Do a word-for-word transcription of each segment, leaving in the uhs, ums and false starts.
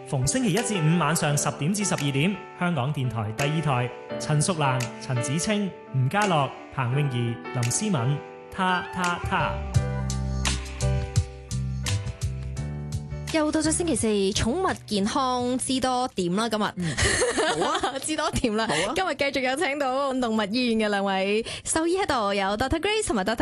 逢星期一至五晚上十點至十二點，香港電台第二台，陳淑蘭、陳子清、吳家樂、彭詠儀、林思敏，他他他。 又到咗星期四，寵物健康知多點啦！今日、嗯、好啊，知多點啦！好啊，今日繼續有請到動物醫院嘅兩位獸醫喺度，有 Doctor Grace 同埋 Doctor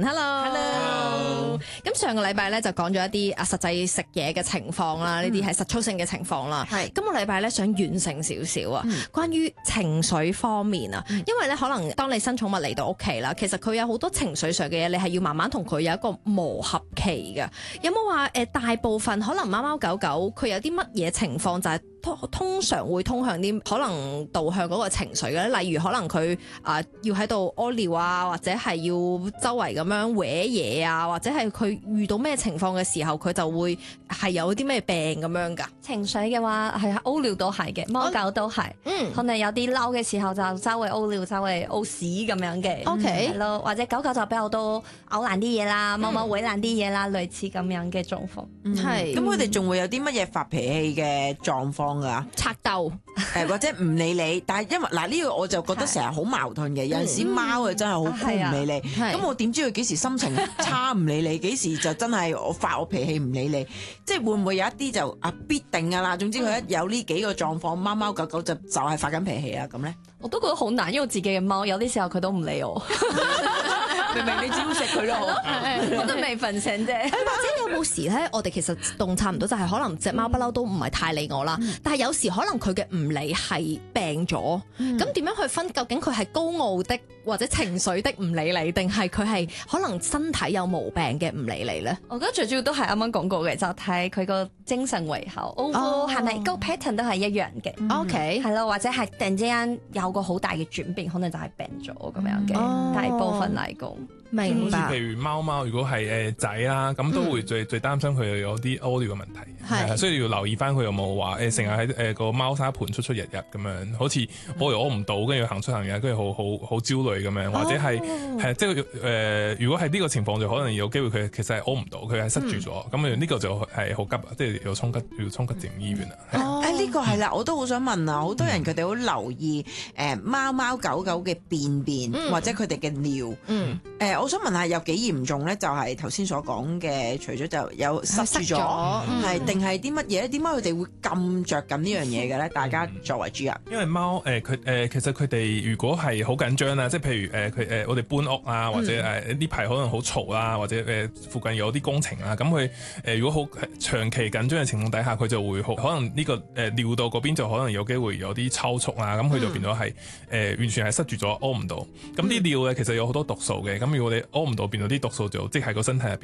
Eason。Hello，Hello。咁上個禮拜咧就講咗一啲啊實際食嘢嘅情況啦，呢啲係實操性嘅情況啦。係、嗯、今個禮拜咧想完成少少啊，嗯、關於情緒方面啊，嗯、因為咧可能當你新寵物嚟到屋企啦，其實佢有好多情緒上嘅嘢，你係要慢慢同佢有一個磨合期嘅。有冇話誒大部分可能？可能貓貓狗狗佢有啲乜嘢情況就係、是、通通常會通向啲可能導向嗰個情緒嘅，例如可能佢啊、呃、要喺度屙尿啊，或者係要周圍咁樣搲嘢啊，或者係佢遇到咩情況嘅時候，佢就會係有啲咩病咁樣噶。 情緒嘅話係屙尿都係嘅，貓狗都係，嗯，可能有啲嬲嘅時候就周圍屙尿、周圍屙屎咁樣嘅，OK，係咯，或者狗狗就比較多嘔爛啲嘢啦，貓貓搲爛啲嘢啦，類似咁樣嘅狀況， 係、嗯。 咁佢哋仲會有啲乜嘢發脾氣嘅狀況㗎？ 拆鬥誒或者唔理你，但係因為嗱呢、呢個我就覺得成日好矛盾嘅，有陣時貓啊真係好酷唔理你，咁、嗯、我點知佢幾時心情差唔理你，幾時就真係我發我脾氣唔理你，即係會唔會有一啲就啊必定㗎啦？總之佢一有呢幾個狀況，貓貓狗狗就就係發緊脾氣啊咁咧？ 我都覺得好難，因為自己嘅貓有啲時候佢都唔理我。 明明你只要食佢咯， 我都未瞓醒啫。 或者有冇時咧，我哋其實動差唔多，就係可能隻貓不嬲都唔係太理我啦。嗯、但係有時可能佢嘅唔理係病咗，咁點、嗯、樣去分？究竟佢係高傲的或者情緒的唔理你，定係佢係可能身體有毛病嘅唔理你咧？ 我覺得最主要都係啱啱講過嘅，就睇佢個精神胃口，哦，係咪個 pattern 都係一樣嘅？OK，係咯，或者係突然之間有個好大嘅轉變，可能就係病咗咁樣嘅。哦、大部分嚟講。 明白。 譬如貓貓，如果係誒仔啦，咁都會最、嗯、最擔心佢有啲屙尿嘅問題，係是，所以要留意翻佢有冇話誒成日喺誒個貓砂盤出出入入咁樣，好似屙又屙唔到，跟住行出行入，跟住好好好焦慮咁樣，或者係係、哦、即係誒、呃，如果係呢個情況就可能有機會佢其實係屙唔到，佢係塞住咗，咁呢、嗯、個就係好急，即係要衝急要衝急症醫院啊。 哦，誒呢個係啦，我都好想問啊，好多人佢哋好留意誒貓貓狗狗嘅便便、嗯、或者佢哋嘅尿，嗯誒。呃我想問下有幾嚴重咧？就係頭先所講嘅，除咗就有塞住咗，係定係啲乜嘢咧？點解佢哋會咁着緊呢樣嘢嘅咧？大家作為主人， 因為貓誒佢誒其實佢哋如果係好緊張啦，即係譬如誒佢誒我哋搬屋啊，或者誒呢排可能好嘈啦，或者誒、呃、附近有啲工程啊，咁佢誒如果好長期緊張嘅情況底下，佢就會好可能呢、呢個誒、呃、尿道嗰邊就可能有機會有啲抽搐啊，咁佢就變咗係誒完全係塞住咗，屙唔到。咁啲尿咧其實有好多毒素嘅，咁如果你屙唔到，變到啲毒素就即係個身體入邊